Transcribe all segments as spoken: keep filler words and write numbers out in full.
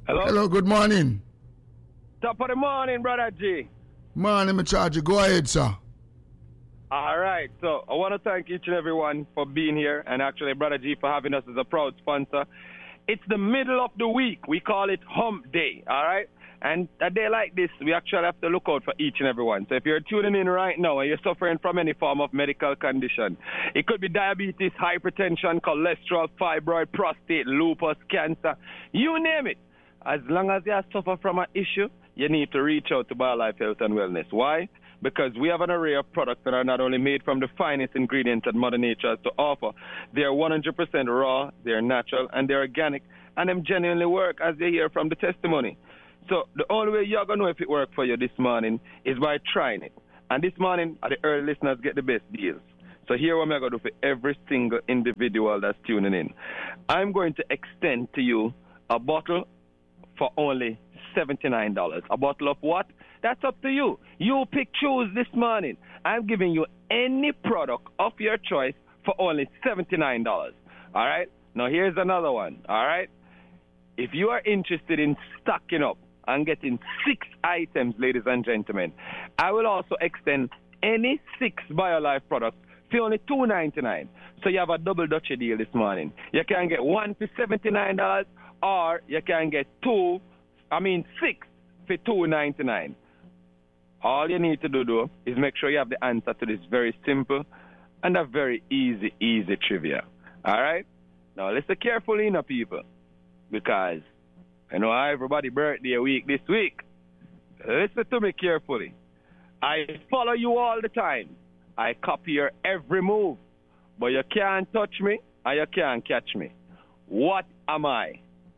Hello? Hello, good morning. Top of the morning, Brother G. Morning, me charge you. Go ahead, sir. All right, so I want to thank each and everyone for being here, and actually Brother G for having us as a proud sponsor. It's the middle of the week. We call it Hump Day, all right? And a day like this, we actually have to look out for each and everyone. So if you're tuning in right now and you're suffering from any form of medical condition, it could be diabetes, hypertension, cholesterol, fibroid, prostate, lupus, cancer, you name it. As long as you suffer from an issue, you need to reach out to BioLife Health and Wellness. Why? Because we have an array of products that are not only made from the finest ingredients that Mother Nature has to offer, they're one hundred percent raw, they're natural, and they're organic, and them genuinely work, as you hear from the testimony. So the only way you're going to know if it worked for you this morning is by trying it. And this morning, the early listeners get the best deals. So here what I'm going to do for every single individual that's tuning in. I'm going to extend to you a bottle for only seventy-nine dollars. A bottle of what? That's up to you. You pick, choose this morning. I'm giving you any product of your choice for only seventy-nine dollars. All right? Now here's another one. All right? If you are interested in stocking up and getting six items, ladies and gentlemen, I will also extend any six BioLife products for only two ninety-nine. So you have a double Dutchy deal this morning. You can get one for seventy-nine dollars, or you can get two, I mean six for two ninety-nine. All you need to do, though, is make sure you have the answer to this very simple and a very easy, easy trivia. All right? Now listen carefully, you know, people, because I know everybody birthday week this week. Listen to me carefully. I follow you all the time. I copy your every move. But you can't touch me and you can't catch me. What am I?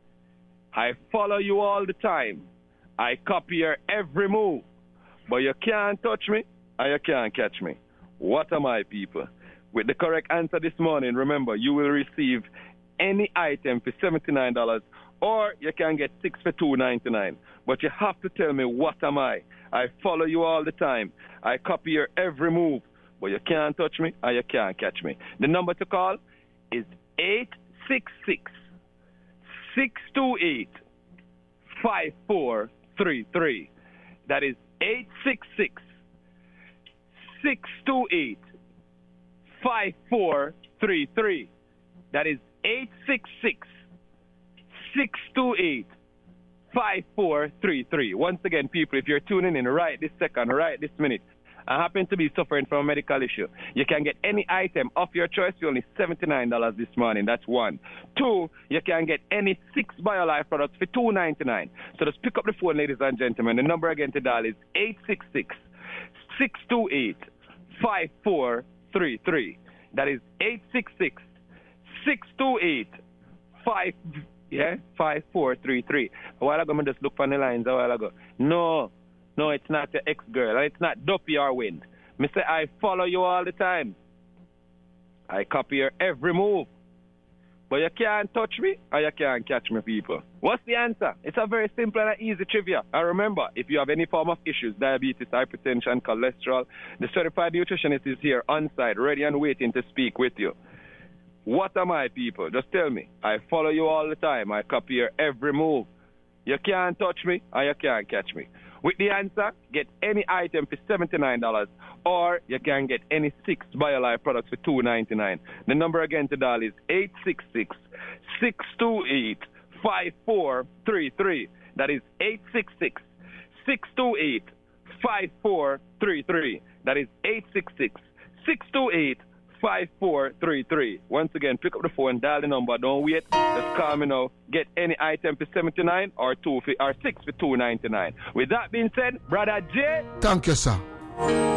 I follow you all the time. I copy your every move. But you can't touch me and you can't catch me. What am I, people? With the correct answer this morning, remember, you will receive any item for seventy-nine dollars, or you can get six for two ninety-nine. But you have to tell me, what am I? I follow you all the time. I copy your every move. But you can't touch me and you can't catch me. The number to call is eight six six, six two eight, five four three three. That is eight six six, six two eight, five four three three. That is eight six six, six two eight, five four three three. Once again, people, if you're tuning in right this second, right this minute, and happen to be suffering from a medical issue, you can get any item of your choice for only seventy-nine dollars this morning. That's one. Two, you can get any six BioLife products for two ninety-nine. So just pick up the phone, ladies and gentlemen. The number again to dial is eight six six, six two eight, five four three three. That is eight six six, six two eight, five yeah, five four three three. A while ago, I just looked on the lines a while ago. No. No, it's not your ex-girl. It's not Duppy or Wind. Me say, I follow you all the time. I copy your every move. But you can't touch me or you can't catch me, people. What's the answer? It's a very simple and easy trivia. And remember, if you have any form of issues, diabetes, hypertension, cholesterol, the certified nutritionist is here on site, ready and waiting to speak with you. What am I, people? Just tell me. I follow you all the time. I copy your every move. You can't touch me or you can't catch me. With the answer, get any item for seventy-nine dollars, or you can get any six BioLife products for two ninety-nine. The number again to dial is eight six six, six two eight, five four three three. That is eight six six, six two eight, five four three three. That is eight six six, six two eight, five four three three. Once again, pick up the phone, dial the number, don't wait. Just call me now. Get any item for seventy-nine or two for, or six for two ninety-nine. With that being said, Brother J. Thank you, sir.